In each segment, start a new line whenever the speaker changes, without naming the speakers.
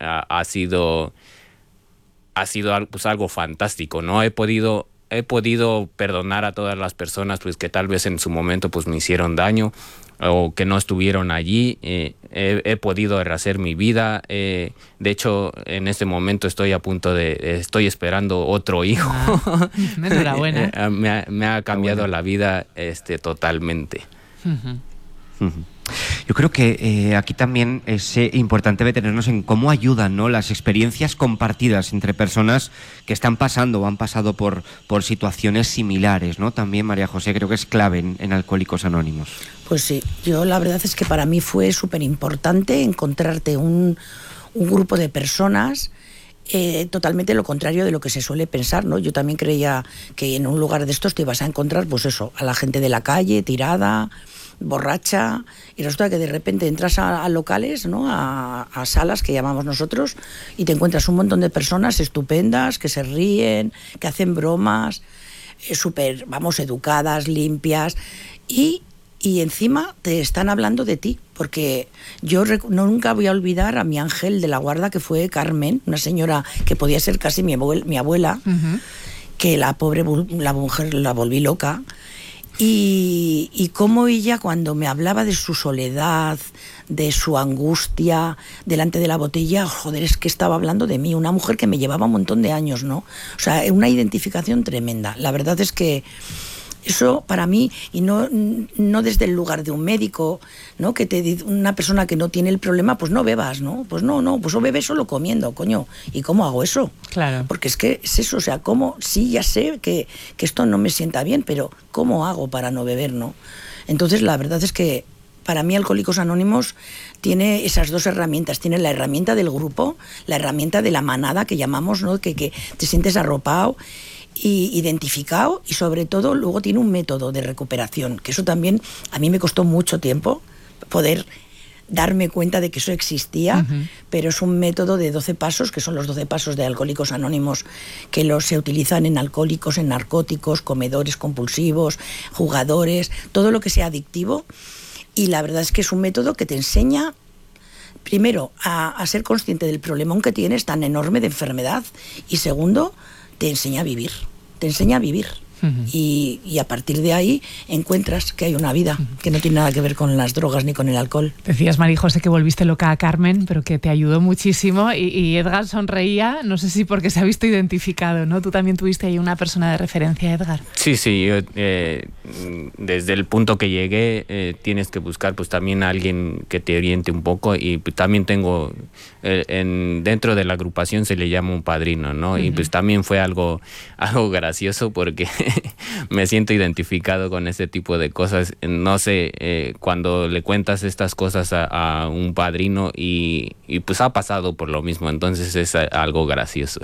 ha sido pues algo fantástico, ¿no? He podido perdonar a todas las personas pues que tal vez en su momento pues me hicieron daño o que no estuvieron allí. He podido rehacer mi vida. De hecho, en este momento estoy esperando otro hijo.
Enhorabuena.
Me ha cambiado la vida totalmente.
Yo creo que aquí también es importante detenernos en cómo ayudan, ¿no?, las experiencias compartidas entre personas que están pasando o han pasado por situaciones similares, ¿no? También, María José, creo que es clave en Alcohólicos Anónimos.
Pues sí, yo la verdad es que para mí fue súper importante encontrarte un grupo de personas totalmente lo contrario de lo que se suele pensar, ¿no? Yo también creía que en un lugar de estos te ibas a encontrar, pues eso, a la gente de la calle, tirada, borracha, y resulta que de repente entras a locales, ¿no?, a salas que llamamos nosotros, y te encuentras un montón de personas estupendas que se ríen, que hacen bromas, súper, vamos, educadas, limpias, y encima te están hablando de ti, porque yo nunca voy a olvidar a mi ángel de la guarda, que fue Carmen, una señora que podía ser casi mi abuela, que la pobre la mujer la volví loca. Y cómo ella, cuando me hablaba de su soledad, de su angustia delante de la botella, joder, es que estaba hablando de mí, una mujer que me llevaba un montón de años, ¿no? O sea, una identificación tremenda. La verdad es que eso para mí, y no desde el lugar de un médico, ¿no?, que te dice una persona que no tiene el problema, pues no bebas, ¿no? Pues no, pues o bebes solo comiendo, coño. ¿Y cómo hago eso?
Claro.
Porque es que es eso, o sea, ¿cómo? Sí, ya sé que esto no me sienta bien, pero ¿cómo hago para no beber, no? Entonces, la verdad es que para mí Alcohólicos Anónimos tiene esas dos herramientas. Tiene la herramienta del grupo, la herramienta de la manada que llamamos, ¿no?, que te sientes arropado y identificado, y sobre todo luego tiene un método de recuperación, que eso también a mí me costó mucho tiempo poder darme cuenta de que eso existía, pero es un método de 12 pasos, que son los 12 pasos de Alcohólicos Anónimos, que se utilizan en alcohólicos, en narcóticos, comedores compulsivos, jugadores, todo lo que sea adictivo, y la verdad es que es un método que te enseña primero a ser consciente del problemón que tienes tan enorme de enfermedad, y segundo, te enseña a vivir, y a partir de ahí encuentras que hay una vida que no tiene nada que ver con las drogas ni con el alcohol.
Decías, María José, que volviste loca a Carmen, pero que te ayudó muchísimo, y Edgar sonreía, no sé si porque se ha visto identificado, ¿no? Tú también tuviste ahí una persona de referencia, Edgar.
Sí, yo, desde el punto que llegué, tienes que buscar pues también a alguien que te oriente un poco, y pues, también tengo, dentro de la agrupación se le llama un padrino, ¿no? Y pues también fue algo gracioso, porque me siento identificado con ese tipo de cosas. No sé, cuando le cuentas estas cosas a un padrino y pues ha pasado por lo mismo, entonces es algo gracioso.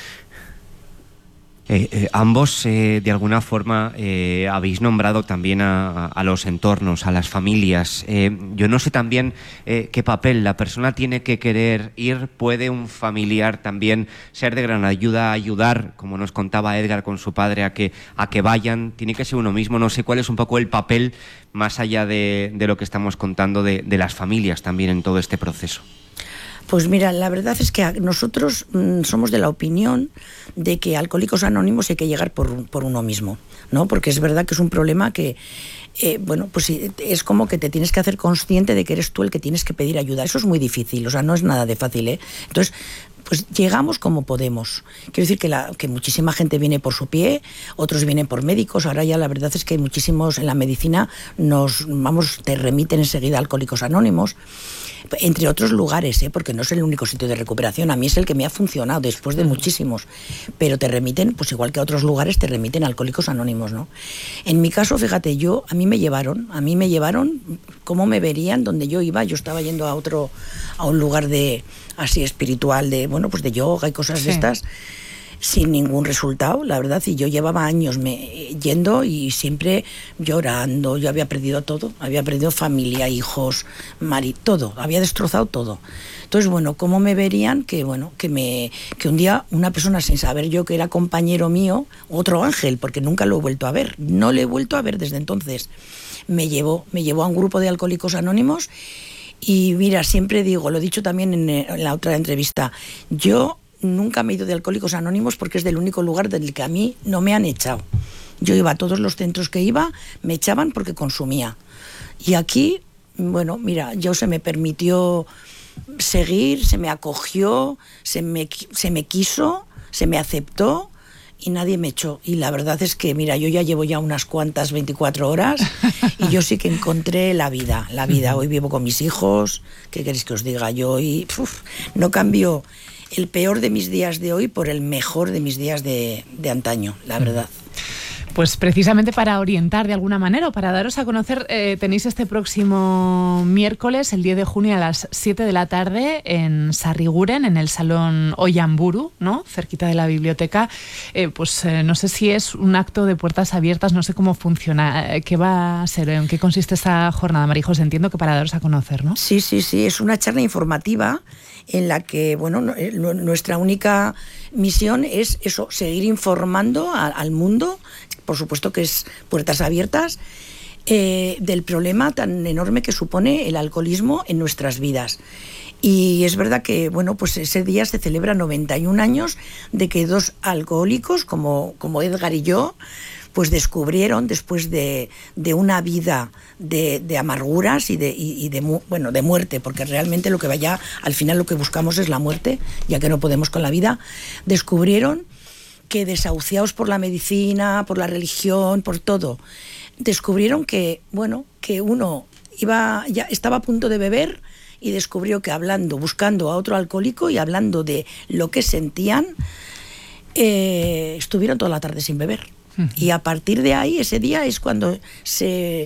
Ambos de alguna forma habéis nombrado también a los entornos, a las familias. Yo no sé también qué papel la persona tiene que querer ir. ¿Puede un familiar también ser de gran ayuda, ayudar, como nos contaba Edgar con su padre, a que vayan? Tiene que ser uno mismo. No sé cuál es un poco el papel, más allá de lo que estamos contando, de las familias también en todo este proceso.
Pues mira, la verdad es que nosotros somos de la opinión de que Alcohólicos Anónimos hay que llegar por uno mismo, ¿no? Porque es verdad que es un problema que, pues es como que te tienes que hacer consciente de que eres tú el que tienes que pedir ayuda. Eso es muy difícil, o sea, no es nada de fácil, ¿eh? Entonces, pues llegamos como podemos. Quiero decir que muchísima gente viene por su pie, otros vienen por médicos. Ahora ya la verdad es que muchísimos en la medicina te remiten enseguida a Alcohólicos Anónimos, entre otros lugares, porque no es el único sitio de recuperación. A mí es el que me ha funcionado después de muchísimos, pero te remiten, pues igual que a otros lugares, te remiten a Alcohólicos Anónimos, ¿no? En mi caso, fíjate, a mí me llevaron, cómo me verían donde yo iba. Yo estaba yendo a un lugar así espiritual, pues de yoga y cosas de estas, sin ningún resultado, la verdad. Y yo llevaba años yendo y siempre llorando. Yo había perdido todo, había perdido familia, hijos, marido, todo, había destrozado todo. Entonces, ¿cómo me verían? Que un día una persona, sin saber yo que era compañero mío, otro ángel, porque nunca lo he vuelto a ver, no lo he vuelto a ver desde entonces, me llevó a un grupo de Alcohólicos Anónimos. Y mira, siempre digo, lo he dicho también en la otra entrevista, yo nunca me he ido de Alcohólicos Anónimos porque es del único lugar del que a mí no me han echado. Yo iba a todos los centros que iba, me echaban porque consumía. Y aquí, bueno, mira, yo se me permitió seguir, se me acogió, se me quiso, se me aceptó y nadie me echó. Y la verdad es que, mira, yo ya llevo ya unas cuantas 24 horas y yo sí que encontré la vida. Hoy vivo con mis hijos, ¿qué queréis que os diga? Yo hoy no cambio el peor de mis días de hoy por el mejor de mis días de antaño, la verdad.
Pues precisamente para orientar de alguna manera o para daros a conocer, tenéis este próximo miércoles, el 10 de junio a las 7 de la tarde en Sarriguren, en el Salón Ollamburu, ¿no? Cerquita de la biblioteca. No sé si es un acto de puertas abiertas, no sé cómo funciona. ¿Qué va a ser? ¿En qué consiste esta jornada, Marijos? Entiendo que para daros a conocer, ¿no?
Sí, es una charla informativa en la que, bueno, nuestra única misión es eso, seguir informando al mundo, por supuesto que es puertas abiertas, del problema tan enorme que supone el alcoholismo en nuestras vidas. Y es verdad que, bueno, pues ese día se celebra 91 años de que dos alcohólicos como Edgar y yo, pues descubrieron, después de una vida de amarguras y de muerte, porque realmente lo que vaya, al final lo que buscamos es la muerte, ya que no podemos con la vida, descubrieron que desahuciados por la medicina, por la religión, por todo, descubrieron que, bueno, que uno ya estaba a punto de beber y descubrió que buscando a otro alcohólico y hablando de lo que sentían, estuvieron toda la tarde sin beber. Y a partir de ahí, ese día es cuando se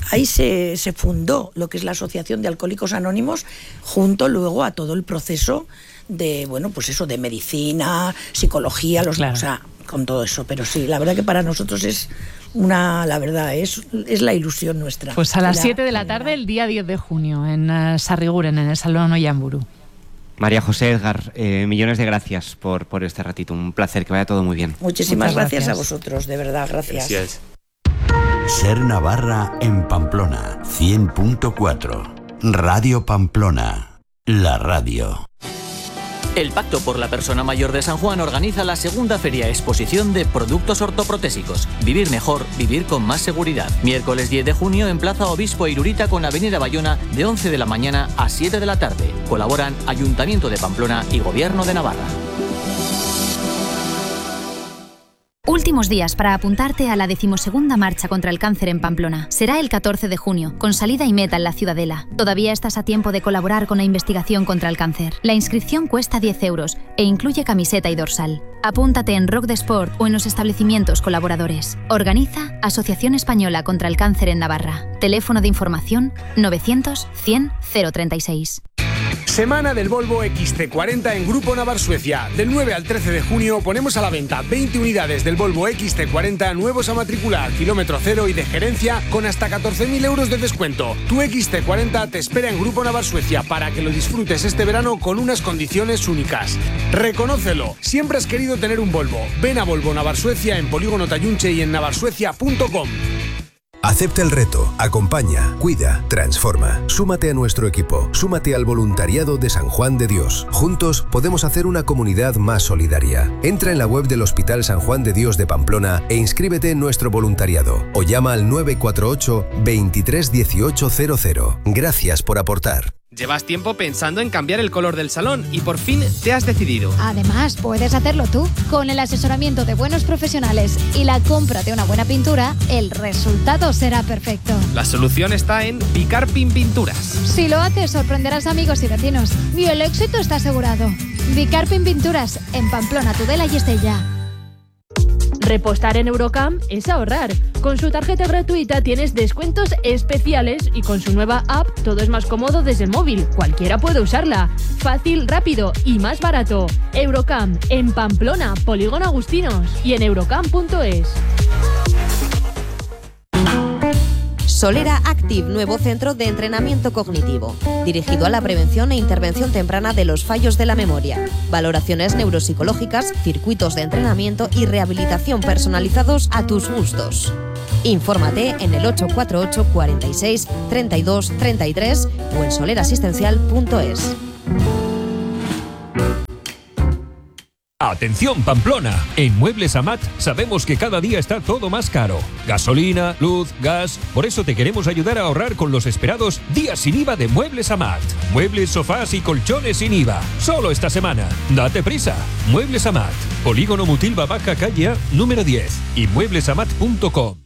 fundó lo que es la Asociación de Alcohólicos Anónimos, junto luego a todo el proceso de, bueno, pues eso, de medicina, psicología, claro. O sea, con todo eso. Pero sí, la verdad que para nosotros es la ilusión nuestra.
Pues a las 7 de la tarde, el día 10 de junio, en Sarriguren, en el Salón Ollamburu.
María José, Edgar, millones de gracias por este ratito. Un placer, que vaya todo muy bien.
Muchísimas gracias a vosotros, de verdad, gracias.
Ser Navarra en Pamplona, 100.4. Radio Pamplona, la radio.
El Pacto por la Persona Mayor de San Juan organiza la segunda feria exposición de productos ortoprotésicos. Vivir mejor, vivir con más seguridad. Miércoles 10 de junio en Plaza Obispo Irurita con Avenida Bayona, de 11 de la mañana a 7 de la tarde. Colaboran Ayuntamiento de Pamplona y Gobierno de Navarra.
Últimos días para apuntarte a la 12ª Marcha contra el Cáncer en Pamplona. Será el 14 de junio, con salida y meta en la Ciudadela. Todavía estás a tiempo de colaborar con la investigación contra el cáncer. La inscripción cuesta 10 euros e incluye camiseta y dorsal. Apúntate en Rock de Sport o en los establecimientos colaboradores. Organiza Asociación Española contra el Cáncer en Navarra. Teléfono de información 900 100 036.
Semana del Volvo XC40 en Grupo Navar Suecia. Del 9 al 13 de junio ponemos a la venta 20 unidades del Volvo XC40 nuevos a matricular, kilómetro cero y de gerencia con hasta 14.000 euros de descuento. Tu XC40 te espera en Grupo Navar Suecia para que lo disfrutes este verano con unas condiciones únicas. Reconócelo, siempre has querido tener un Volvo. Ven a Volvo Navar Suecia en Polígono Tayunche y en navarsuecia.com.
Acepta el reto, acompaña, cuida, transforma. Súmate a nuestro equipo, súmate al voluntariado de San Juan de Dios. Juntos podemos hacer una comunidad más solidaria. Entra en la web del Hospital San Juan de Dios de Pamplona e inscríbete en nuestro voluntariado o llama al 948 23 18 00. Gracias por aportar.
Llevas tiempo pensando en cambiar el color del salón y por fin te has decidido.
Además, puedes hacerlo tú. Con el asesoramiento de buenos profesionales y la compra de una buena pintura, el resultado será perfecto.
La solución está en Bicarpin Pinturas.
Si lo haces, sorprenderás a amigos y vecinos. Y el éxito está asegurado. Bicarpin Pinturas, en Pamplona, Tudela y Estella.
Repostar en Eurocamp es ahorrar. Con su tarjeta gratuita tienes descuentos especiales y con su nueva app todo es más cómodo desde el móvil. Cualquiera puede usarla. Fácil, rápido y más barato. Eurocamp en Pamplona, Polígono Agustinos y en eurocamp.es.
Solera Active, nuevo centro de entrenamiento cognitivo, dirigido a la prevención e intervención temprana de los fallos de la memoria, valoraciones neuropsicológicas, circuitos de entrenamiento y rehabilitación personalizados a tus gustos. Infórmate en el 848 46 32 33 o en solerasistencial.es.
Atención Pamplona, en Muebles Amat sabemos que cada día está todo más caro. Gasolina, luz, gas, por eso te queremos ayudar a ahorrar con los esperados días sin IVA de Muebles Amat. Muebles, sofás y colchones sin IVA, solo esta semana. Date prisa. Muebles Amat, Polígono Mutilva Baja Calle número 10 y mueblesamat.com.